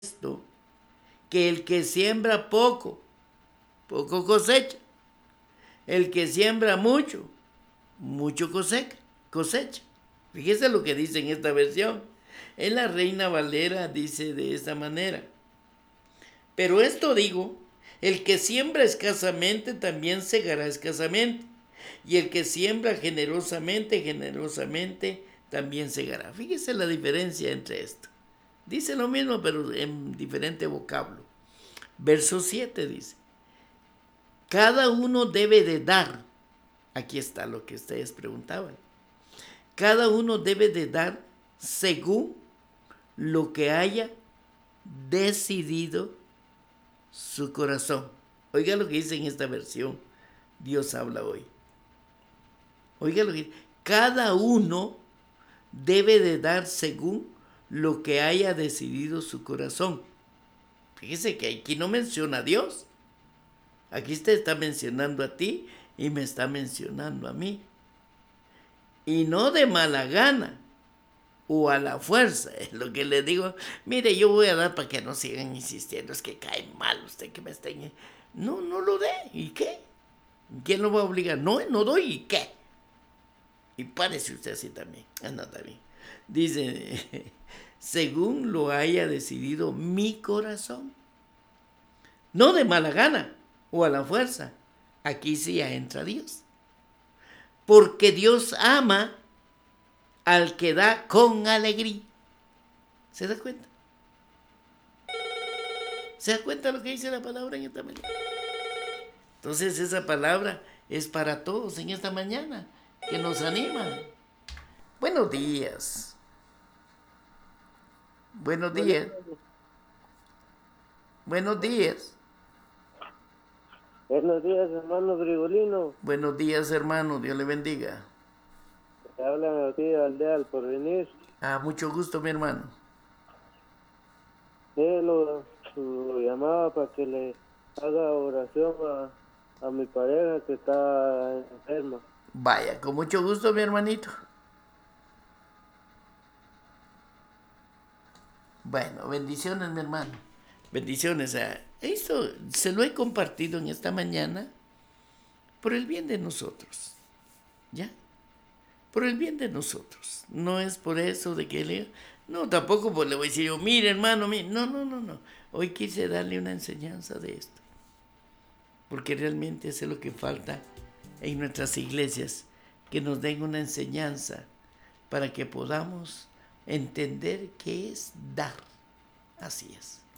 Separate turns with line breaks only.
esto, que el que siembra poco, poco cosecha. El que siembra mucho, mucho cosecha. Fíjese lo que dice en esta versión. En la Reina Valera dice de esta manera: pero esto digo, el que siembra escasamente también segará escasamente, y el que siembra generosamente, generosamente también segará. Fíjese la diferencia entre esto. Dice lo mismo, pero en diferente vocablo. Verso 7 dice: cada uno debe de dar. Aquí está lo que ustedes preguntaban. Cada uno debe de dar según lo que haya decidido su corazón. Oiga lo que dice en esta versión. Dios habla hoy. Oiga lo que dice. Cada uno debe de dar según lo que haya decidido su corazón. Fíjese que aquí no menciona a Dios. Aquí te está mencionando a ti y me está mencionando a mí. Y no de mala gana o a la fuerza. Es lo que le digo. Mire, yo voy a dar para que no sigan insistiendo. Es que cae mal usted que me estén... No, no lo dé. ¿Y qué? ¿Quién lo va a obligar? No, no doy. ¿Y qué? Y párese usted así también. No, también. Dice, según lo haya decidido mi corazón. No de mala gana o a la fuerza. Aquí sí ya entra Dios. Porque Dios ama al que da con alegría. ¿Se da cuenta? ¿Se da cuenta lo que dice la palabra en esta mañana? Entonces esa palabra es para todos en esta mañana, que nos anima. Buenos días. Buenos
Buenos
días. Buenos días.
días, hermano Grigolino.
Buenos días, hermano. Dios le bendiga.
Te hablan aquí de Aldea al Porvenir.
Mucho gusto, mi hermano.
Lo llamaba para que le haga oración a mi pareja que está enferma.
Vaya, con mucho gusto, mi hermanito. Bueno, bendiciones, mi hermano. Bendiciones. Esto se lo he compartido en esta mañana por el bien de nosotros. ¿Ya? Por el bien de nosotros. No es por eso de que le... No, tampoco pues le voy a decir yo, mire hermano, mire. No, no, no, no. Hoy quise darle una enseñanza de esto. Porque realmente eso es lo que falta en nuestras iglesias. Que nos den una enseñanza para que podamos entender qué es dar. Así es.